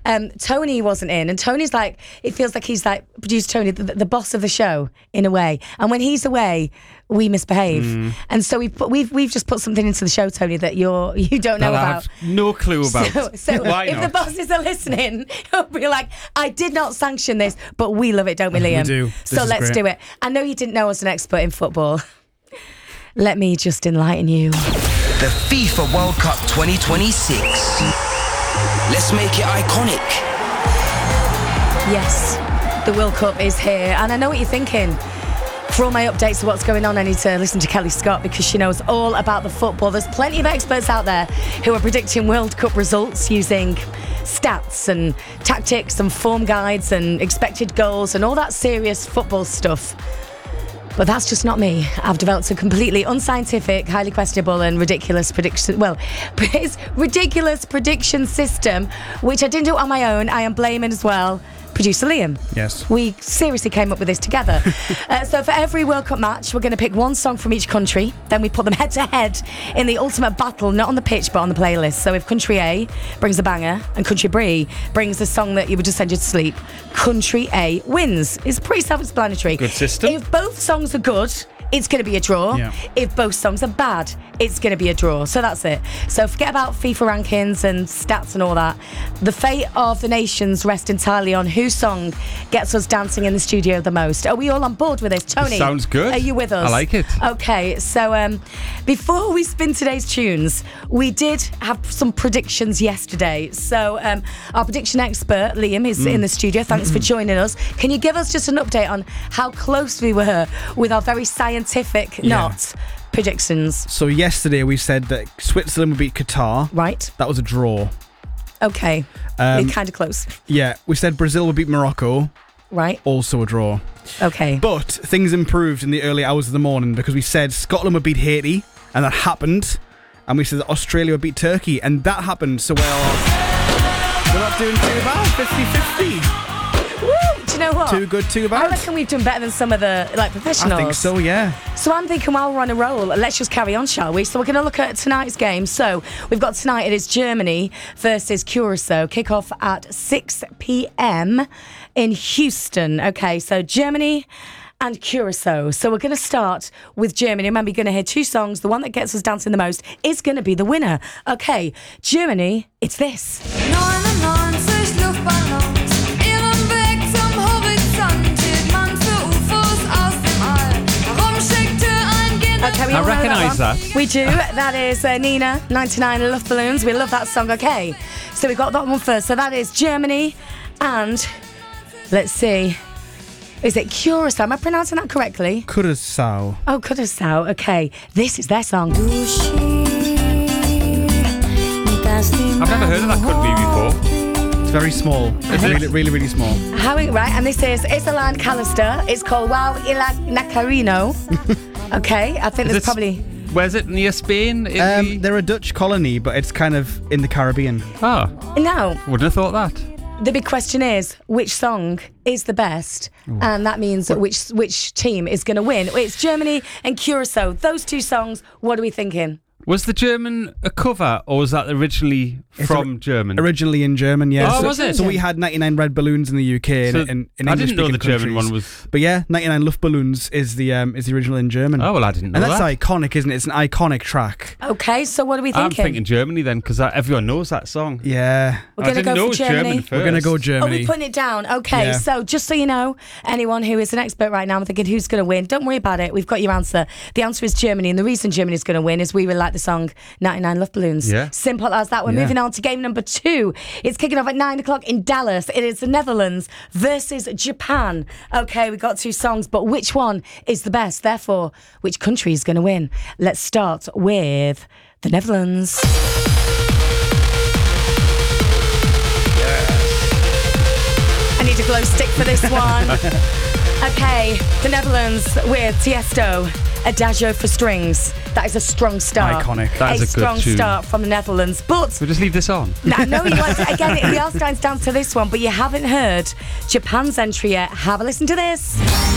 Tony wasn't in, and Tony's like, it feels like he's like producer Tony, the boss of the show in a way. And when he's away, we misbehave, and so we've just put something into the show, Tony, that you don't know about. I have no clue about. So Why if not? the bosses are listening, he'll be like, I did not sanction this, but we love it, don't we, Liam? We do. So let's do it. I know you didn't know I was an expert in football. Let me just enlighten you. The FIFA World Cup 2026. Let's make it iconic. Yes, the World Cup is here, and I know what you're thinking. For all my updates of what's going on, I need to listen to Kelly Scott because she knows all about the football. There's plenty of experts out there who are predicting World Cup results using stats and tactics and form guides and expected goals and all that serious football stuff. But that's just not me. I've developed a completely unscientific, highly questionable and ridiculous prediction. Well, it's ridiculous prediction system, which I didn't do on my own. I am blaming as well producer Liam. Yes. We seriously came up with this together. So for every World Cup match, we're going to pick one song from each country. Then we put them head to head in the ultimate battle, not on the pitch, but on the playlist. So if country A brings a banger and country B brings a song that you would just send you to sleep, country A wins. It's pretty self-explanatory. Good system. If both songs are good, it's going to be a draw. Yeah. If both songs are bad, it's going to be a draw. So that's it. So forget about FIFA rankings and stats and all that. The fate of the nations rests entirely on whose song gets us dancing in the studio the most. Are we all on board with this? Tony? Sounds good. Are you with us? I like it. Okay, so before we spin today's tunes, we did have some predictions yesterday. So our prediction expert, Liam, is in the studio. Thanks for joining us. Can you give us just an update on how close we were with our very scientific predictions? So yesterday we said that Switzerland would beat Qatar. Right. That was a draw. Okay. We're kind of close. Yeah, we said Brazil would beat Morocco. Right. Also a draw. Okay. But things improved in the early hours of the morning because we said Scotland would beat Haiti, and that happened. And we said that Australia would beat Turkey, and that happened. So we're not doing too bad. 50-50. Do you know what? Too good, too bad. I reckon we've done better than some of the professionals. I think so, yeah. So I'm thinking while we're on a roll, let's just carry on, shall we? So we're going to look at tonight's game. So we've got tonight, it is Germany versus Curacao. Kick-off at 6 p.m. in Houston. Okay, so Germany and Curacao. So we're going to start with Germany. Remember, you're going to hear two songs. The one that gets us dancing the most is going to be the winner. Okay, Germany, it's this. 99 Luftballons. Okay, we I all know recognise that. that. We do. That is Nina, 99 Love Balloons. We love that song. Okay, so we got that one first. So that is Germany and, let's see, is it Curacao? Am I pronouncing that correctly? Curaçao. Oh, Curaçao. Okay, this is their song. I've never heard of that country before. It's very small. It's really, really, really small. Right, and this is Isolan Callister. It's called Wow Ila Nacarino. Okay, I think there's probably... Where's it? Near Spain? They're a Dutch colony, but it's kind of in the Caribbean. Oh, Now, wouldn't have thought that. the big question is, which song is the best? And that means which team is going to win. It's Germany and Curacao. Those two songs, what are we thinking? Was the German a cover, or was that originally from German? Originally in German, yeah. Oh, so, was it? So we had 99 Red Balloons in the UK So and in I didn't know the English-speaking German countries. one was... But yeah, 99 Luftballons is the original in German. Oh, well, I didn't know And that's that. iconic, isn't it? It's an iconic track. Okay, so what are we I'm thinking? thinking Germany then, because everyone knows that song. Yeah. We're I going to didn't go know for it was German Germany. first. We're going to go Oh, Germany. we're putting it down. Okay, Yeah. so just so you know, anyone who is an expert right now, I'm thinking who's going to win, don't worry about it. We've got your answer. The answer is Germany, and the reason Germany is going to win is we really like the song 99 Love Balloons. Yeah. Simple as that. We're Yeah. moving on to game number 2. It's kicking off at 9 o'clock in Dallas. It is the Netherlands versus Japan. Okay, we got 2 songs, but which one is the best? Therefore, which country is going to win? Let's start with the Netherlands. I need a glow stick for this one. Okay, the Netherlands with Tiesto, Adagio for Strings. That is a strong start. Iconic. That is a good strong tune. start from the Netherlands. But We'll just leave this on. I know you want to, again, we are starting to dance to this one, but you haven't heard Japan's entry yet. Have a listen to this.